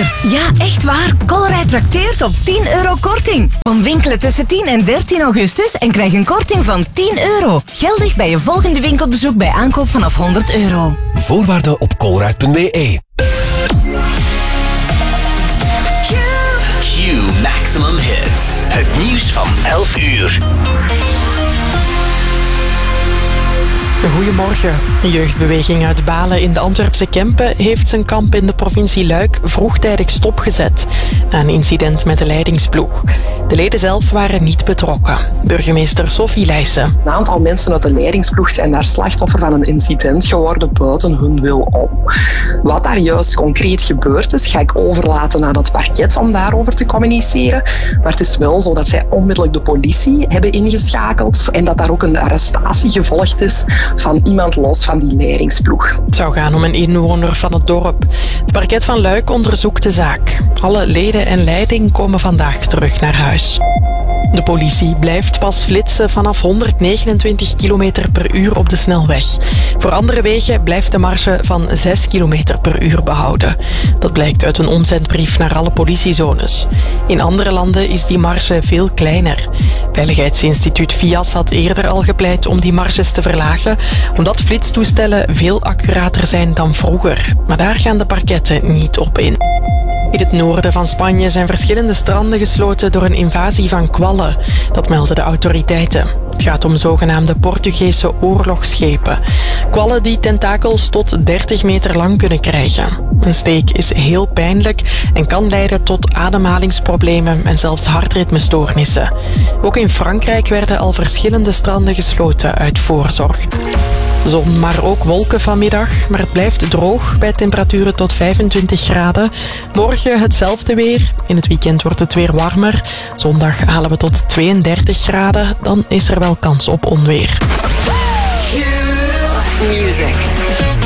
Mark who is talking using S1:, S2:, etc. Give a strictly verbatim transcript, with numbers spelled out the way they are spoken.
S1: trakteert. Ja, echt waar. Colruyt trakteert op tien euro korting. Kom winkelen tussen tien en dertien augustus en krijg een korting van tien euro. Geldig bij je volgende winkelbezoek bij aankoop vanaf honderd euro.
S2: Voorwaarden op colruyt punt b e.
S3: Q Maximum Hits. Het nieuws van elf uur.
S4: Goedemorgen. Een jeugdbeweging uit Balen in de Antwerpse Kempen heeft zijn kamp in de provincie Luik vroegtijdig stopgezet na een incident met de leidingsploeg. De leden zelf waren niet betrokken. Burgemeester Sophie Leijsen.
S5: Een aantal mensen uit de leidingsploeg zijn daar slachtoffer van een incident geworden buiten hun wil om. Wat daar juist concreet gebeurd is, ga ik overlaten aan het parket om daarover te communiceren. Maar het is wel zo dat zij onmiddellijk de politie hebben ingeschakeld en dat daar ook een arrestatie gevolgd is van iemand los van die leidingsploeg.
S4: Het zou gaan om een inwoner van het dorp. Het parket van Luik onderzoekt de zaak. Alle leden en leiding komen vandaag terug naar huis. De politie blijft pas flitsen vanaf honderdnegenentwintig kilometer per uur op de snelweg. Voor andere wegen blijft de marge van zes kilometer per uur behouden. Dat blijkt uit een omzendbrief naar alle politiezones. In andere landen is die marge veel kleiner. Veiligheidsinstituut V I A S had eerder al gepleit om die marges te verlagen, omdat flitstoestellen veel accurater zijn dan vroeger. Maar daar gaan de parketten niet op in. In het noorden van Spanje zijn verschillende stranden gesloten door een invasie van kwallen. Dat melden de autoriteiten. Het gaat om zogenaamde Portugese oorlogsschepen. Kwallen die tentakels tot dertig meter lang kunnen krijgen. Een steek is heel pijnlijk en kan leiden tot ademhalingsproblemen en zelfs hartritmestoornissen. Ook in Frankrijk werden al verschillende stranden gesloten uit voorzorg. Zon, maar ook wolken vanmiddag. Maar het blijft droog bij temperaturen tot vijfentwintig graden. Morgen hetzelfde weer. In het weekend wordt het weer warmer. Zondag halen we tot tweeëndertig graden. Dan is er wel kans op onweer.
S1: Music.